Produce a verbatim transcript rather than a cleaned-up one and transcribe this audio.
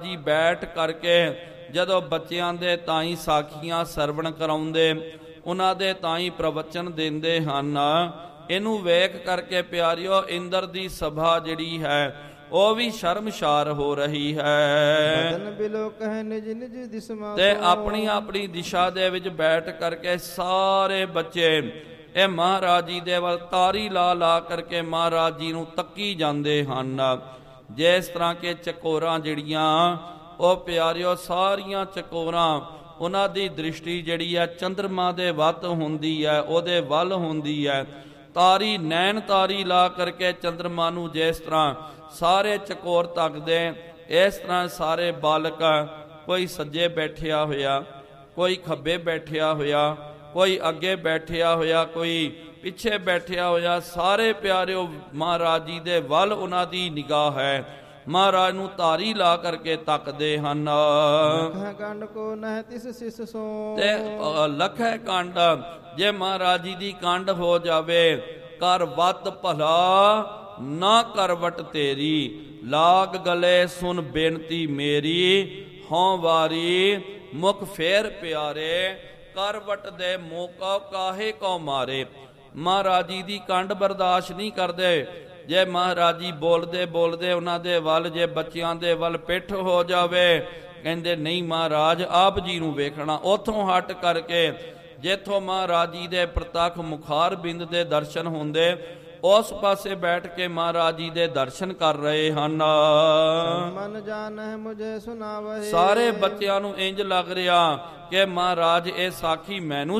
ਜੀ ਬੈਠ ਕਰਕੇ ਜਦੋਂ ਬੱਚਿਆਂ ਦੇ ਤਾਈਂ ਸਾਖੀਆਂ ਸਰਵਣ ਕਰਾਉਂਦੇ, ਉਹਨਾਂ ਦੇ ਤਾਈਂ ਪ੍ਰਵਚਨ ਦਿੰਦੇ ਹਨ। ਇਹਨੂੰ ਵੇਖ ਕਰਕੇ ਪਿਆਰਿਓ ਇੰਦਰ ਦੀ ਸਭਾ ਜਿਹੜੀ ਹੈ ਉਹ ਵੀ ਸ਼ਰਮਸ਼ਾਰ ਹੋ ਰਹੀ ਹੈ ਤੇ ਆਪਣੀ ਆਪਣੀ ਦਿਸ਼ਾ ਦੇ ਵਿੱਚ ਬੈਠ ਕਰਕੇ ਸਾਰੇ ਬੱਚੇ ਇਹ ਮਹਾਰਾਜ ਜੀ ਦੇ ਵੱਲ ਤਾਰੀ ਲਾ ਲਾ ਕਰਕੇ ਮਹਾਰਾਜ ਜੀ ਨੂੰ ਤੱਕੀ ਜਾਂਦੇ ਹਨ। ਜਿਸ ਤਰ੍ਹਾਂ ਕਿ ਚਕੋਰਾਂ ਜਿਹੜੀਆਂ ਉਹ ਪਿਆਰਿਓ ਸਾਰੀਆਂ ਚਕੋਰਾਂ ਉਹਨਾਂ ਦੀ ਦ੍ਰਿਸ਼ਟੀ ਜਿਹੜੀ ਹੈ ਚੰਦਰਮਾ ਦੇ ਵੱਤ ਹੁੰਦੀ ਹੈ, ਉਹਦੇ ਵੱਲ ਹੁੰਦੀ ਹੈ। ਤਾਰੀ ਨੈਣ ਤਾਰੀ ਲਾ ਕਰਕੇ ਚੰਦਰਮਾ ਨੂੰ ਜਿਸ ਤਰ੍ਹਾਂ ਸਾਰੇ ਚਕੋਰ ਤੱਕਦੇ, ਇਸ ਤਰ੍ਹਾਂ ਸਾਰੇ ਬਾਲਕ, ਕੋਈ ਸੱਜੇ ਬੈਠਿਆ ਹੋਇਆ, ਕੋਈ ਖੱਬੇ ਬੈਠਿਆ ਹੋਇਆ, ਕੋਈ ਅੱਗੇ ਬੈਠਿਆ ਹੋਇਆ, ਕੋਈ ਪਿੱਛੇ ਬੈਠਿਆ ਹੋਇਆ, ਸਾਰੇ ਪਿਆਰਿਓ ਮਹਾਰਾਜ ਜੀ ਦੇ ਵੱਲ ਉਹਨਾਂ ਦੀ ਨਿਗਾਹ ਹੈ। ਮਹਾਰਾਜ ਨੂੰ ਤਾਰੀ ਲਾ ਕਰਕੇ ਤੱਕਦੇ ਹਨ। ਤੇ ਲੱਖੇ ਕੰਡ ਜੇ ਮਹਾਰਾਜ ਜੀ ਦੀ ਕੰਡ ਹੋ ਜਾਵੇ, ਕਰ ਵੱਤ ਭਲਾ ਨਾ ਕਰਵਟ ਤੇਰੀ, ਲਾਗ ਗਲੇ ਸੁਨ ਬੇਨਤੀ ਮੇਰੀ, ਹੋਂ ਵਾਰੀ ਮੁਖ ਫੇਰ ਪਿਆਰੇ, ਕਰਵਟ ਦੇ ਮੋਕਾ ਕਾਹੇ ਕੋ ਮਾਰੇ। ਮਹਾਰਾਜ ਜੀ ਦੀ ਕੰਡ ਬਰਦਾਸ਼ਤ ਨਹੀਂ ਕਰਦੇ। ਜੇ ਮਹਾਰਾਜ ਜੀ ਬੋਲਦੇ ਬੋਲਦੇ ਉਹਨਾਂ ਦੇ ਵੱਲ ਜੇ ਬੱਚਿਆਂ ਦੇ ਵੱਲ ਪਿੱਠ ਹੋ ਜਾਵੇ, ਕਹਿੰਦੇ ਨਹੀਂ ਮਹਾਰਾਜ ਆਪ ਜੀ ਨੂੰ ਵੇਖਣਾ। ਉੱਥੋਂ ਹਟ ਕਰਕੇ ਜਿੱਥੋਂ ਮਹਾਰਾਜ ਜੀ ਦੇ ਪ੍ਰਤੱਖ ਮੁਖਾਰ ਬਿੰਦ ਦੇ ਦਰਸ਼ਨ ਹੁੰਦੇ, ਉਸ ਪਾਸੇ ਬੈਠ ਕੇ ਮਹਾਰਾਜ ਜੀ ਦੇ ਦਰਸ਼ਨ ਕਰ ਰਹੇ ਹਨ। ਮਨ ਜਾਣੈ ਮੁਝੇ ਸੁਨਾਵਹਿ, ਸਾਰੇ ਬੱਚਿਆਂ ਨੂੰ ਇੰਜ ਲੱਗ ਰਿਹਾ ਕਿ ਮਹਾਰਾਜ ਇਹ ਸਾਖੀ ਮੈਨੂੰ